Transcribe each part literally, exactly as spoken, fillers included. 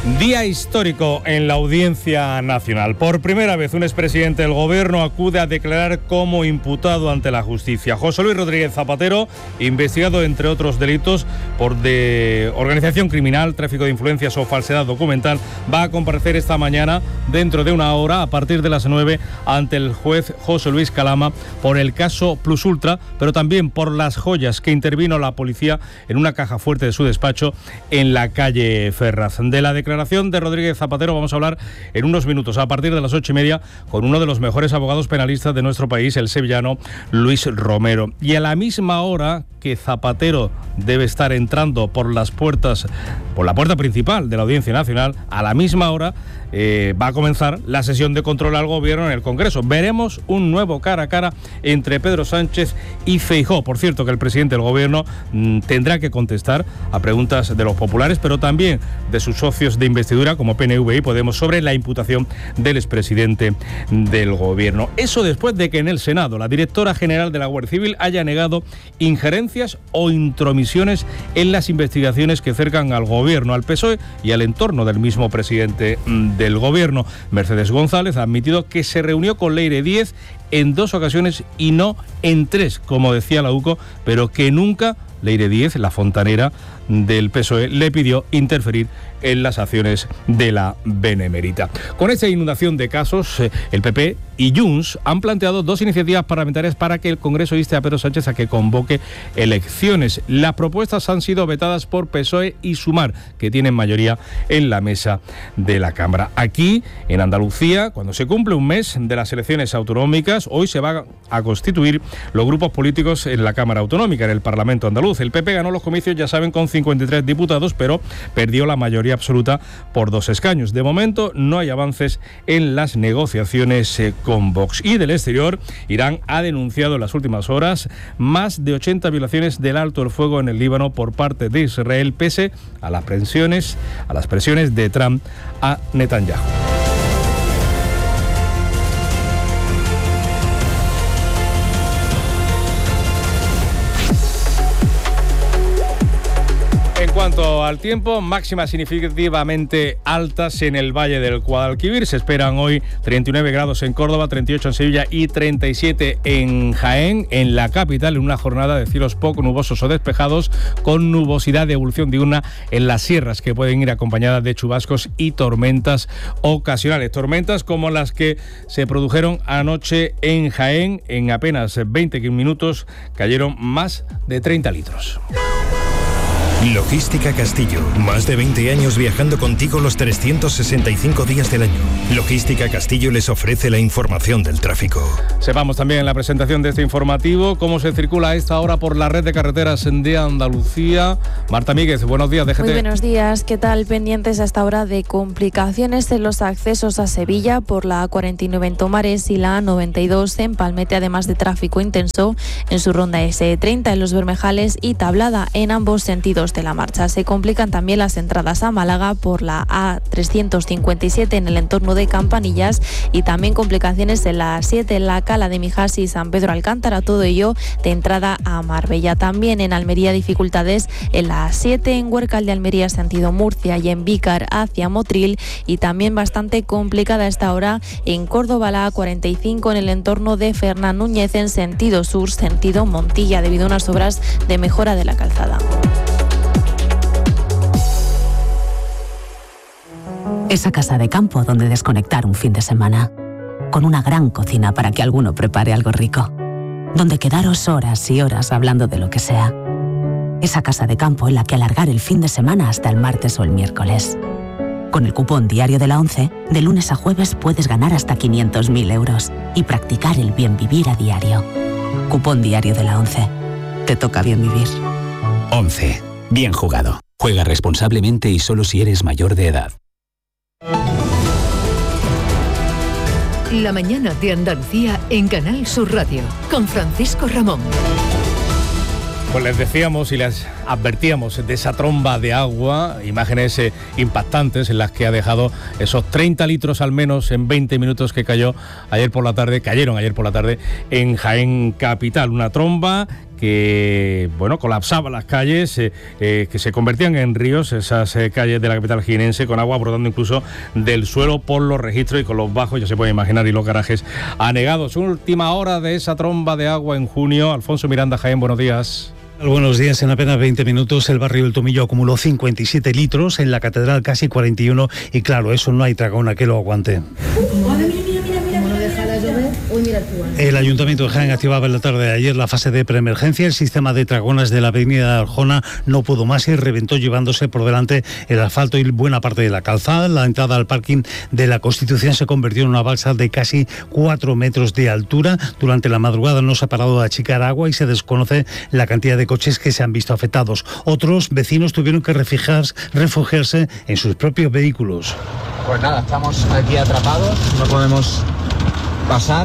Día histórico en la Audiencia Nacional. Por primera vez, un expresidente del Gobierno acude a declarar como imputado ante la justicia. José Luis Rodríguez Zapatero, investigado entre otros delitos por de organización criminal, tráfico de influencias o falsedad documental, va a comparecer esta mañana, dentro de una hora, a partir de las nueve, ante el juez José Luis Calama por el caso Plus Ultra, pero también por las joyas que intervino la policía en una caja fuerte de su despacho en la calle Ferraz. De la declaración de Rodríguez Zapatero vamos a hablar en unos minutos, a partir de las ocho y media, con uno de los mejores abogados penalistas de nuestro país, el sevillano Luis Romero. Y a la misma hora que Zapatero debe estar entrando por las puertas, por la puerta principal de la Audiencia Nacional, a la misma hora eh, va a comenzar la sesión de control al Gobierno en el Congreso. Veremos un nuevo cara a cara entre Pedro Sánchez y Feijóo. Por cierto, que el presidente del Gobierno mmm, tendrá que contestar a preguntas de los populares, pero también de sus socios de investidura como P N V y Podemos sobre la imputación del expresidente del Gobierno. Eso después de que en el Senado la directora general de la Guardia Civil haya negado injerencias o intromisiones en las investigaciones que cercan al Gobierno, al P S O E y al entorno del mismo presidente del Gobierno. Mercedes González ha admitido que se reunió con Leire Díez en dos ocasiones y no en tres, como decía la U C O, pero que nunca Leire Díez, la fontanera del P S O E, le pidió interferir en las acciones de la Benemérita. Con esta inundación de casos, el P P y Junts han planteado dos iniciativas parlamentarias para que el Congreso inste a Pedro Sánchez a que convoque elecciones. Las propuestas han sido vetadas por P S O E y Sumar, que tienen mayoría en la mesa de la Cámara. Aquí, en Andalucía, cuando se cumple un mes de las elecciones autonómicas, hoy se van a constituir los grupos políticos en la Cámara Autonómica, en el Parlamento andaluz. El P P ganó los comicios, ya saben, con cincuenta y tres diputados, pero perdió la mayoría absoluta por dos escaños. De momento no hay avances en las negociaciones eh, con Vox. Y del exterior, Irán ha denunciado en las últimas horas más de ochenta violaciones del alto el fuego en el Líbano por parte de Israel, pese a las presiones, a las presiones de Trump a Netanyahu. En cuanto al tiempo, máximas significativamente altas en el Valle del Guadalquivir. Se esperan hoy treinta y nueve grados en Córdoba, treinta y ocho en Sevilla y treinta y siete en Jaén, en la capital, en una jornada de cielos poco nubosos o despejados, con nubosidad de evolución diurna en las sierras, que pueden ir acompañadas de chubascos y tormentas ocasionales. Tormentas como las que se produjeron anoche en Jaén. En apenas veinte minutos cayeron más de treinta litros. Logística Castillo, más de veinte años viajando contigo los trescientos sesenta y cinco días del año. Logística Castillo les ofrece la información del tráfico. Sepamos también en la presentación de este informativo cómo se circula a esta hora por la red de carreteras de Andalucía. Marta Míguez, buenos días, D G T. Muy buenos días, ¿qué tal? Pendientes a esta hora de complicaciones en los accesos a Sevilla por la A cuarenta y nueve en Tomares y la A noventa y dos en Palmete, además de tráfico intenso en su ronda ese treinta en Los Bermejales y Tablada en ambos sentidos de la marcha. Se complican también las entradas a Málaga por la A trescientos cincuenta y siete en el entorno de Campanillas y también complicaciones en la A siete en la Cala de Mijas y San Pedro Alcántara, todo ello de entrada a Marbella. También en Almería dificultades en la A siete en Huércal de Almería sentido Murcia y en Vícar hacia Motril, y también bastante complicada a esta hora en Córdoba la A cuarenta y cinco en el entorno de Fernán Núñez en sentido sur, sentido Montilla, debido a unas obras de mejora de la calzada. Esa casa de campo donde desconectar un fin de semana. Con una gran cocina para que alguno prepare algo rico. Donde quedaros horas y horas hablando de lo que sea. Esa casa de campo en la que alargar el fin de semana hasta el martes o el miércoles. Con el cupón diario de la ONCE, de lunes a jueves puedes ganar hasta quinientos mil euros y practicar el bien vivir a diario. Cupón diario de la ONCE. Te toca bien vivir. ONCE. Bien jugado. Juega responsablemente y solo si eres mayor de edad. La mañana de Andalucía en Canal Sur Radio, con Francisco Ramón. Pues les decíamos y les advertíamos de esa tromba de agua, imágenes eh, impactantes en las que ha dejado esos treinta litros al menos en veinte minutos que cayó ayer por la tarde, cayeron ayer por la tarde en Jaén capital. Una tromba que, bueno, colapsaban las calles, eh, eh, que se convertían en ríos, esas eh, calles de la capital jienense, con agua brotando incluso del suelo por los registros y con los bajos, ya se puede imaginar, y los garajes anegados. Última hora de esa tromba de agua en junio. Alfonso Miranda, Jaén, buenos días. Buenos días. En apenas veinte minutos el barrio del Tomillo acumuló cincuenta y siete litros, en la catedral casi cuarenta y uno, y claro, eso no hay dragona que lo aguante. El Ayuntamiento de Jaén activaba en la tarde de ayer la fase de preemergencia. El sistema de dragonas de la avenida Arjona no pudo más y reventó, llevándose por delante el asfalto y buena parte de la calzada. La entrada al parking de la Constitución se convirtió en una balsa de casi cuatro metros de altura. Durante la madrugada no se ha parado de achicar agua y se desconoce la cantidad de coches que se han visto afectados. Otros vecinos tuvieron que refugiarse, refugiarse en sus propios vehículos. Pues nada, estamos aquí atrapados, no podemos pasar.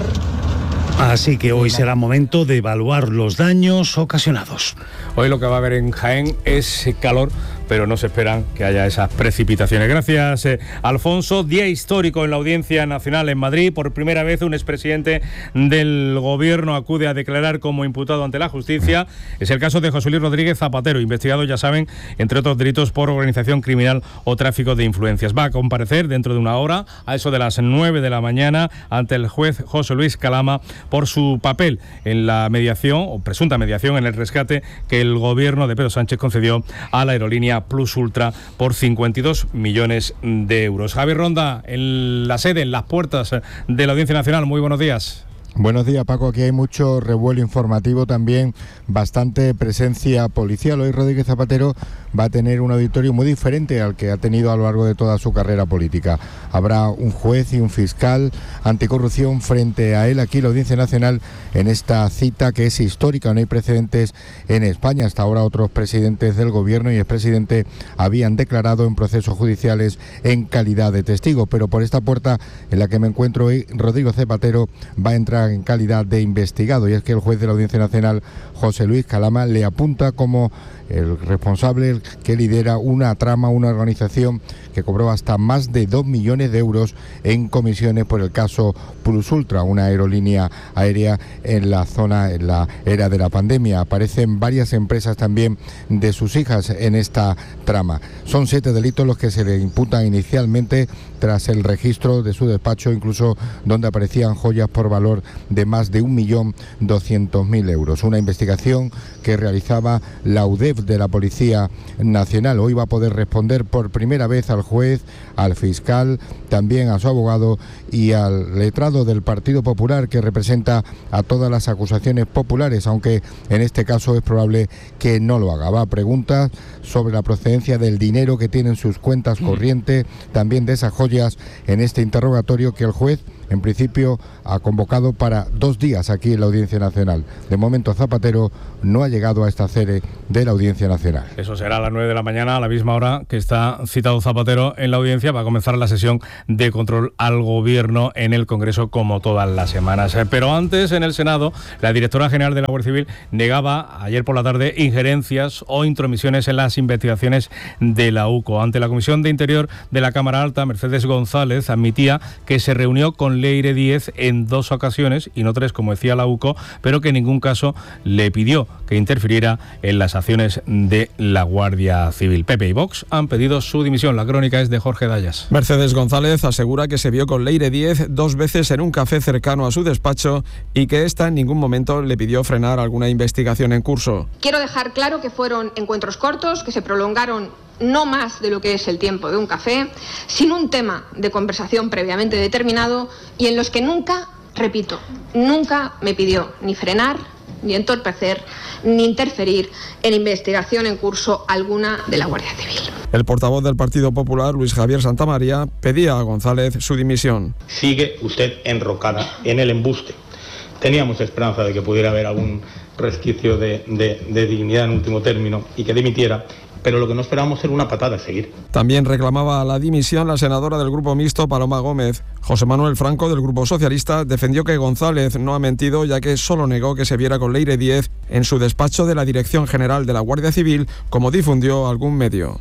Así que hoy será momento de evaluar los daños ocasionados. Hoy lo que va a haber en Jaén es calor, pero no se esperan que haya esas precipitaciones. Gracias, eh, Alfonso. Día histórico en la Audiencia Nacional en Madrid. Por primera vez un expresidente del Gobierno acude a declarar como imputado ante la justicia. Es el caso de José Luis Rodríguez Zapatero, investigado, ya saben, entre otros delitos por organización criminal o tráfico de influencias. Va a comparecer dentro de una hora, a eso de las nueve de la mañana, ante el juez José Luis Calama por su papel en la mediación, o presunta mediación, en el rescate que el Gobierno de Pedro Sánchez concedió a la aerolínea Plus Ultra por cincuenta y dos millones de euros. Javier Ronda, en la sede, en las puertas de la Audiencia Nacional. Muy buenos días. Buenos días, Paco. Aquí hay mucho revuelo informativo, también bastante presencia policial. Hoy Rodríguez Zapatero va a tener un auditorio muy diferente al que ha tenido a lo largo de toda su carrera política. Habrá un juez y un fiscal anticorrupción frente a él aquí en la Audiencia Nacional en esta cita que es histórica. No hay precedentes en España. Hasta ahora otros presidentes del Gobierno y expresidente habían declarado en procesos judiciales en calidad de testigo, pero por esta puerta en la que me encuentro hoy, Rodríguez Zapatero va a entrar en calidad de investigado, y es que el juez de la Audiencia Nacional, José Luis Calama, le apunta como el responsable que lidera una trama, una organización que cobró hasta más de dos millones de euros en comisiones por el caso Plus Ultra, una aerolínea aérea en la zona, en la era de la pandemia. Aparecen varias empresas también de sus hijas en esta trama. Son siete delitos los que se le imputan inicialmente tras el registro de su despacho, incluso donde aparecían joyas por valor de más de un millón doscientos mil euros. Una investigación que realizaba la U D E F de la Policía Nacional. Hoy va a poder responder por primera vez al juez, al fiscal, también a su abogado y al letrado del Partido Popular, que representa a todas las acusaciones populares, aunque en este caso es probable que no lo haga. Va a preguntas sobre la procedencia del dinero que tienen sus cuentas corrientes, también de esas joyas, en este interrogatorio que el juez en principio ha convocado para dos días aquí en la Audiencia Nacional. De momento Zapatero no ha llegado a esta sede de la Audiencia Nacional. Eso será a las nueve de la mañana, a la misma hora que está citado Zapatero en la audiencia. Va a comenzar la sesión de control al Gobierno en el Congreso, como todas las semanas. Pero antes, en el Senado, la directora general de la Guardia Civil negaba ayer por la tarde injerencias o intromisiones en las investigaciones de la U C O. Ante la Comisión de Interior de la Cámara Alta, Mercedes González admitía que se reunió con Leire Díez en dos ocasiones, y no tres, como decía la U C O, pero que en ningún caso le pidió que interfiriera en las acciones de la Guardia Civil. P P y Vox han pedido su dimisión. La crónica es de Jorge Dayas. Mercedes González asegura que se vio con Leire Díez dos veces en un café cercano a su despacho y que ésta en ningún momento le pidió frenar alguna investigación en curso. Quiero dejar claro que fueron encuentros cortos, que se prolongaron no más de lo que es el tiempo de un café, sin un tema de conversación previamente determinado, y en los que nunca, repito, nunca me pidió ni frenar, ni entorpecer, ni interferir en investigación en curso alguna de la Guardia Civil. El portavoz del Partido Popular, Luis Javier Santamaría, pedía a González su dimisión. Sigue usted enrocada en el embuste. Teníamos esperanza de que pudiera haber algún resquicio de, de, de dignidad en último término y que dimitiera, pero lo que no esperábamos era una patada a seguir. También reclamaba la dimisión la senadora del Grupo Mixto, Paloma Gómez. José Manuel Franco, del Grupo Socialista, defendió que González no ha mentido, ya que solo negó que se viera con Leire Díez en su despacho de la Dirección General de la Guardia Civil, como difundió algún medio.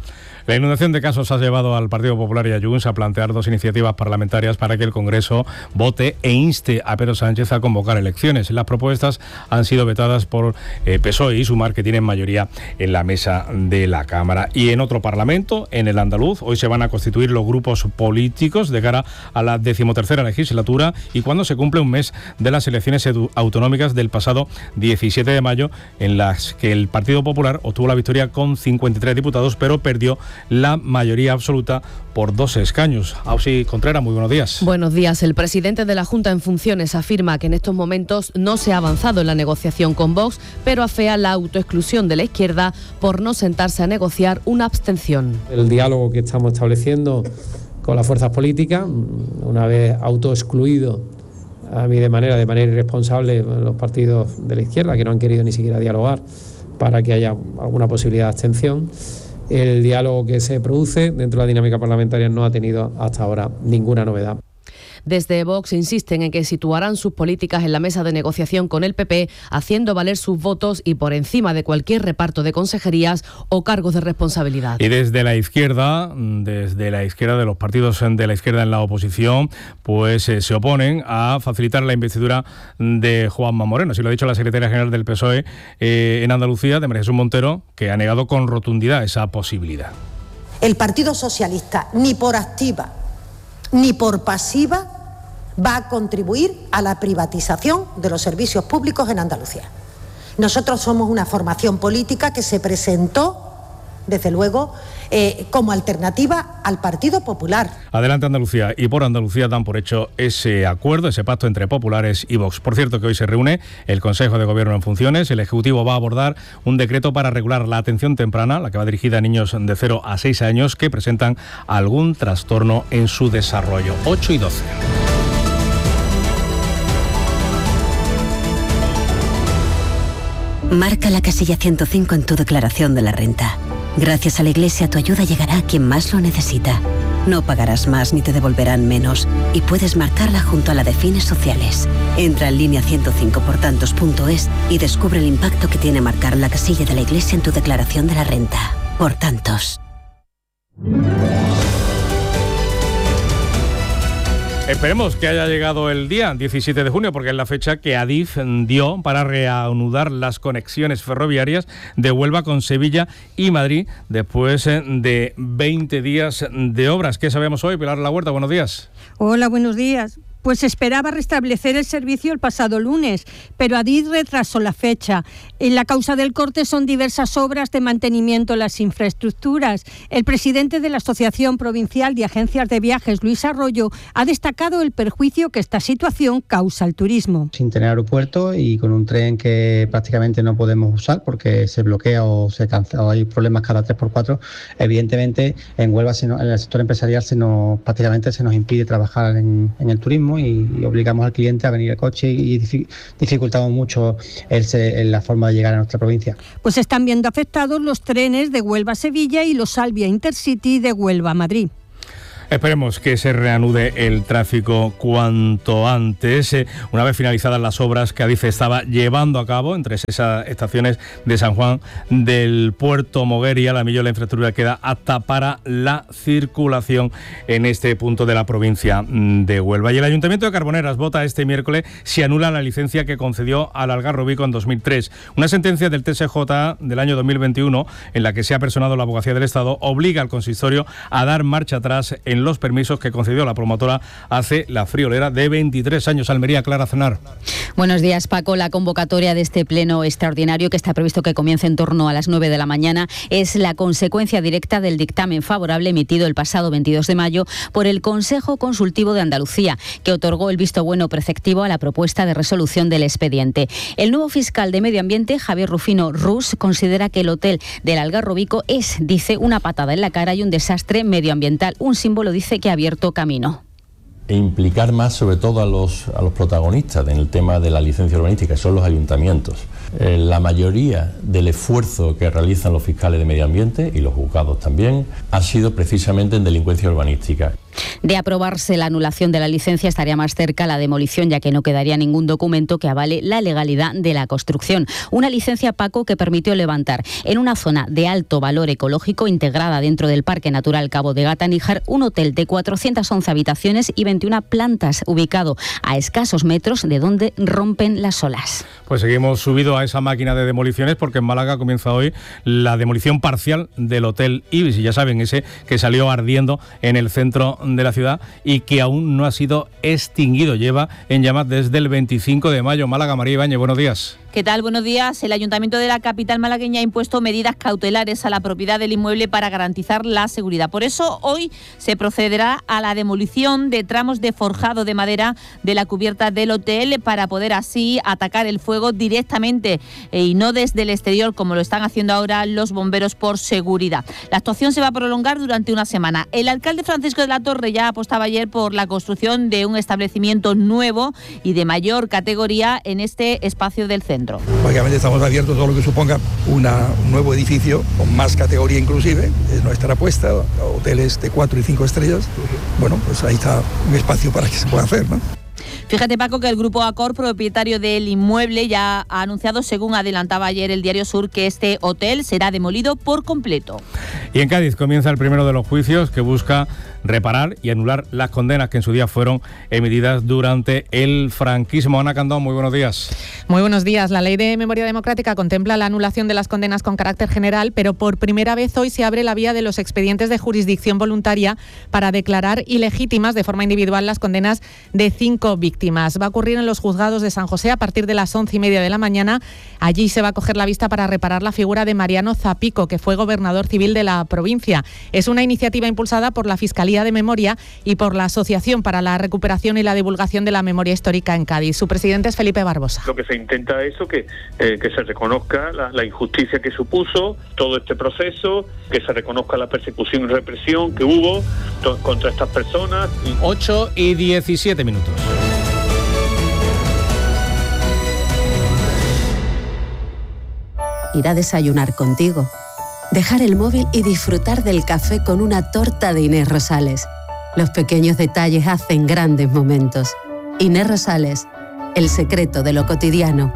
La inundación de casos ha llevado al Partido Popular y a Junts a plantear dos iniciativas parlamentarias para que el Congreso vote e inste a Pedro Sánchez a convocar elecciones. Las propuestas han sido vetadas por eh, P S O E y Sumar, que tienen mayoría en la mesa de la Cámara. Y en otro Parlamento, en el andaluz, hoy se van a constituir los grupos políticos de cara a la decimotercera legislatura y cuando se cumple un mes de las elecciones autonómicas del pasado diecisiete de mayo, en las que el Partido Popular obtuvo la victoria con cincuenta y tres diputados, pero perdió la mayoría absoluta por dos escaños. Ausi Contreras, muy buenos días. Buenos días. El presidente de la Junta en funciones afirma que en estos momentos no se ha avanzado en la negociación con Vox, pero afea la autoexclusión de la izquierda por no sentarse a negociar una abstención. El diálogo que estamos estableciendo con las fuerzas políticas, una vez autoexcluido a mí de manera, de manera irresponsable los partidos de la izquierda, que no han querido ni siquiera dialogar para que haya alguna posibilidad de abstención. El diálogo que se produce dentro de la dinámica parlamentaria no ha tenido hasta ahora ninguna novedad. Desde Vox insisten en que situarán sus políticas en la mesa de negociación con el P P, haciendo valer sus votos y por encima de cualquier reparto de consejerías o cargos de responsabilidad. Y desde la izquierda, desde la izquierda de los partidos de la izquierda en la oposición, pues eh, se oponen a facilitar la investidura de Juanma Moreno. Así lo ha dicho la secretaria general del P S O E eh, en Andalucía, de María Jesús Montero, que ha negado con rotundidad esa posibilidad. El Partido Socialista, ni por activa ni por pasiva, va a contribuir a la privatización de los servicios públicos en Andalucía. Nosotros somos una formación política que se presentó, desde luego, eh, como alternativa al Partido Popular. Adelante Andalucía, y por Andalucía dan por hecho ese acuerdo, ese pacto entre populares y Vox. Por cierto, que hoy se reúne el Consejo de Gobierno en funciones. El Ejecutivo va a abordar un decreto para regular la atención temprana, la que va dirigida a niños de cero a seis años que presentan algún trastorno en su desarrollo. ocho y doce. Marca la casilla ciento cinco en tu declaración de la renta. Gracias a la Iglesia tu ayuda llegará a quien más lo necesita. No pagarás más ni te devolverán menos y puedes marcarla junto a la de fines sociales. Entra en línea ciento cinco por tantos punto es y descubre el impacto que tiene marcar la casilla de la Iglesia en tu declaración de la renta. Por tantos. Esperemos que haya llegado el día diecisiete de junio, porque es la fecha que Adif dio para reanudar las conexiones ferroviarias de Huelva con Sevilla y Madrid después de veinte días de obras. ¿Qué sabemos hoy? Pilar La Huerta, buenos días. Hola, buenos días. Pues esperaba restablecer el servicio el pasado lunes, pero Adif retrasó la fecha. En la causa del corte son diversas obras de mantenimiento en las infraestructuras. El presidente de la Asociación Provincial de Agencias de Viajes, Luis Arroyo, ha destacado el perjuicio que esta situación causa al turismo. Sin tener aeropuerto y con un tren que prácticamente no podemos usar porque se bloquea o se cancela, o hay problemas cada tres por cuatro, evidentemente en Huelva, en el sector empresarial, se nos, prácticamente se nos impide trabajar en, en el turismo y, y obligamos al cliente a venir a coche y dificultamos mucho el, el, la forma de llegar a nuestra provincia. Pues están viendo afectados los trenes de Huelva a Sevilla y los Albia Intercity de Huelva a Madrid. Esperemos que se reanude el tráfico cuanto antes, eh, una vez finalizadas las obras que Adif estaba llevando a cabo entre esas estaciones de San Juan del Puerto Moguer y Alamillo. La infraestructura queda apta para la circulación en este punto de la provincia de Huelva. Y el Ayuntamiento de Carboneras vota este miércoles si anula la licencia que concedió al Algarrobico en dos mil tres. Una sentencia del T S J del año dos mil veintiuno, en la que se ha personado la Abogacía del Estado, obliga al consistorio a dar marcha atrás en en los permisos que concedió la promotora hace la friolera de veintitrés años. Almería, Clara Cenar. Buenos días, Paco. La convocatoria de este pleno extraordinario, que está previsto que comience en torno a las nueve de la mañana, es la consecuencia directa del dictamen favorable emitido el pasado veintidós de mayo por el Consejo Consultivo de Andalucía, que otorgó el visto bueno preceptivo a la propuesta de resolución del expediente. El nuevo fiscal de Medio Ambiente, Javier Rufino Rus, considera que el hotel del Algarrobico es, dice, una patada en la cara y un desastre medioambiental, un símbolo, dice, que ha abierto camino. E implicar más sobre todo a los, a los protagonistas en el tema de la licencia urbanística, que son los ayuntamientos. Eh, la mayoría del esfuerzo que realizan los fiscales de medio ambiente y los juzgados también ha sido precisamente en delincuencia urbanística. De aprobarse la anulación de la licencia estaría más cerca la demolición, ya que no quedaría ningún documento que avale la legalidad de la construcción. Una licencia, Paco, que permitió levantar en una zona de alto valor ecológico integrada dentro del Parque Natural Cabo de Gata-Níjar un hotel de cuatrocientas once habitaciones y veintiuna plantas, ubicado a escasos metros de donde rompen las olas. Pues seguimos subido a esa máquina de demoliciones, porque en Málaga comienza hoy la demolición parcial del Hotel Ibis, y ya saben, ese que salió ardiendo en el centro de la ciudad y que aún no ha sido extinguido. Lleva en llamas desde el veinticinco de mayo. Málaga, María Ibáñez, buenos días. ¿Qué tal? Buenos días. El Ayuntamiento de la capital malagueña ha impuesto medidas cautelares a la propiedad del inmueble para garantizar la seguridad. Por eso, hoy se procederá a la demolición de tramos de forjado de madera de la cubierta del hotel, para poder así atacar el fuego directamente y no desde el exterior, como lo están haciendo ahora los bomberos por seguridad. La actuación se va a prolongar durante una semana. El alcalde Francisco de la Torre ya apostaba ayer por la construcción de un establecimiento nuevo y de mayor categoría en este espacio del centro. Obviamente estamos abiertos a todo lo que suponga una, un nuevo edificio con más categoría inclusive, es nuestra apuesta, hoteles de cuatro y cinco estrellas. Bueno, pues ahí está un espacio para que se pueda hacer, ¿no? Fíjate, Paco, que el grupo Accor, propietario del inmueble, ya ha anunciado, según adelantaba ayer el Diario Sur, que este hotel será demolido por completo. Y en Cádiz comienza el primero de los juicios que busca reparar y anular las condenas que en su día fueron emitidas durante el franquismo. Ana Candón, muy buenos días. Muy buenos días. La Ley de Memoria Democrática contempla la anulación de las condenas con carácter general, pero por primera vez hoy se abre la vía de los expedientes de jurisdicción voluntaria para declarar ilegítimas de forma individual las condenas de cinco víctimas. Va a ocurrir en los juzgados de San José a partir de las once y media de la mañana. Allí se va a coger la vista para reparar la figura de Mariano Zapico, que fue gobernador civil de la provincia. Es una iniciativa impulsada por la Fiscalía de Memoria y por la Asociación para la Recuperación y la Divulgación de la Memoria Histórica en Cádiz. Su presidente es Felipe Barbosa. Lo que se intenta es eso, que, eh, que se reconozca la, la injusticia que supuso todo este proceso, que se reconozca la persecución y represión que hubo to- contra estas personas. ocho y diecisiete minutos. Ir a desayunar contigo, dejar el móvil y disfrutar del café con una torta de Inés Rosales. Los pequeños detalles hacen grandes momentos. Inés Rosales, el secreto de lo cotidiano.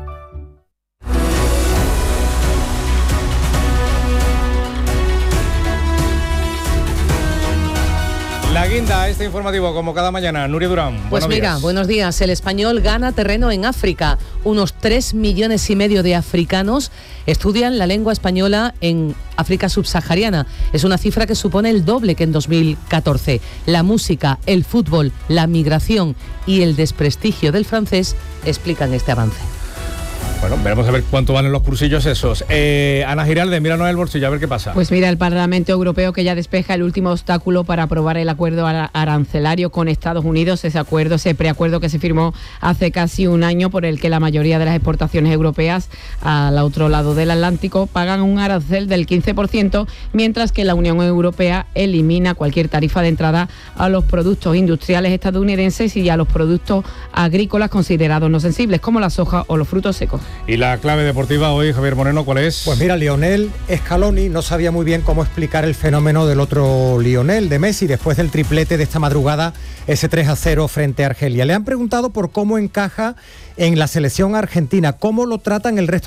La guinda, este informativo, como cada mañana. Nuria Durán, Pues buenos mira, días. buenos días. El español gana terreno en África. Unos tres millones y medio de africanos estudian la lengua española en África subsahariana. Es una cifra que supone el doble que en dos mil catorce. La música, el fútbol, la migración y el desprestigio del francés explican este avance. Bueno, veremos a ver cuánto valen los cursillos esos. Eh, Ana Giralde, míranos el bolsillo, a ver qué pasa. Pues mira, el Parlamento Europeo que ya despeja el último obstáculo para aprobar el acuerdo arancelario con Estados Unidos, ese acuerdo, ese preacuerdo que se firmó hace casi un año, por el que la mayoría de las exportaciones europeas al otro lado del Atlántico pagan un arancel del quince por ciento, mientras que la Unión Europea elimina cualquier tarifa de entrada a los productos industriales estadounidenses y a los productos agrícolas considerados no sensibles, como la soja o los frutos secos. Y la clave deportiva hoy, Javier Moreno, ¿cuál es? Pues mira, Lionel Scaloni no sabía muy bien cómo explicar el fenómeno del otro Lionel, de Messi, después del triplete de esta madrugada, ese tres a cero frente a Argelia. Le han preguntado por cómo encaja en la selección argentina, cómo lo tratan el resto